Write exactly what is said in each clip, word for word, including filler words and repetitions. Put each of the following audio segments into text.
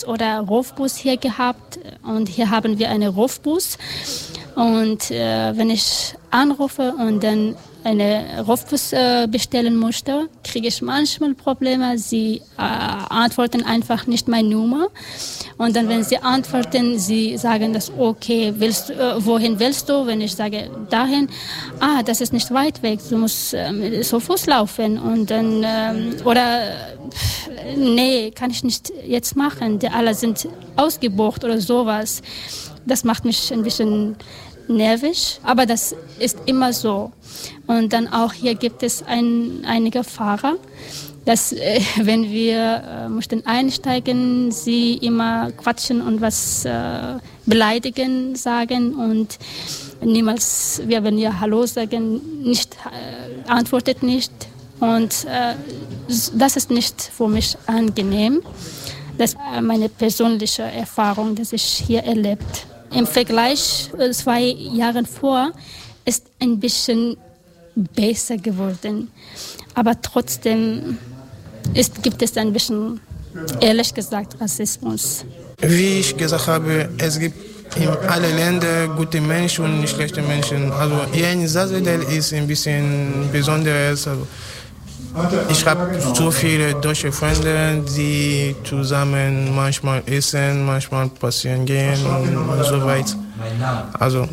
oder Rufbus hier gehabt und hier haben wir einen Rufbus und äh, wenn ich anrufe und dann eine Rufbus äh, bestellen möchte, kriege ich manchmal Probleme. Sie äh, antworten einfach nicht meine Nummer und dann, wenn sie antworten, sie sagen das, okay, willst, äh, wohin willst du? Wenn ich sage, dahin, ah, das ist nicht weit weg, du musst äh, so Fuß laufen und dann, äh, oder, pff, nee, kann ich nicht jetzt machen, die alle sind ausgebucht oder sowas. Das macht mich ein bisschen nervig, aber das ist immer so. Und dann auch hier gibt es ein, einige Fahrer, dass äh, wenn wir äh, möchten einsteigen, sie immer quatschen und was äh, beleidigen sagen und niemals, wir werden ja Hallo sagen, nicht äh, antwortet nicht und äh, das ist nicht für mich angenehm. Das ist meine persönliche Erfahrung, dass ich hier erlebt. Im Vergleich äh, zwei Jahren vor ist ein bisschen besser geworden. Aber trotzdem ist, gibt es ein bisschen, ehrlich gesagt, Rassismus. Wie ich gesagt habe, es gibt in allen Ländern gute Menschen und schlechte Menschen. Also hier in Sassedel ist ein bisschen Besonderes. Also ich habe so viele deutsche Freunde, die zusammen manchmal essen, manchmal spazieren gehen und so weiter. Also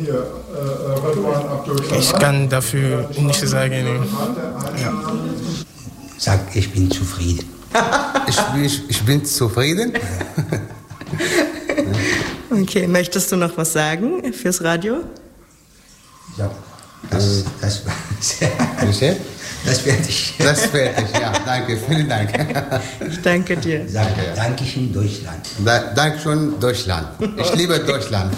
ich kann dafür nicht sagen. Ja. Sag, ich bin zufrieden. ich, bin, ich, ich bin zufrieden. Okay, möchtest du noch was sagen fürs Radio? Ja, das, das, das, das werde ich. Das werde ich, ja, danke, vielen Dank. Ich danke dir. Danke, Dankeschön, Deutschland. Da, Dankeschön, Deutschland. Ich liebe Deutschland.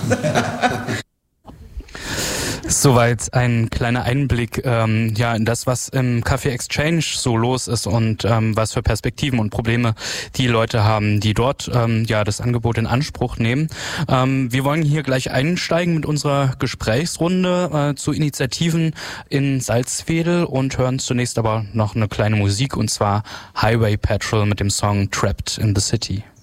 Soweit ein kleiner Einblick ähm, ja in das, was im Café Exchange so los ist und ähm, was für Perspektiven und Probleme die Leute haben, die dort ähm, ja das Angebot in Anspruch nehmen. Ähm, wir wollen hier gleich einsteigen mit unserer Gesprächsrunde äh, zu Initiativen in Salzwedel und hören zunächst aber noch eine kleine Musik und zwar Highway Patrol mit dem Song Trapped in the City.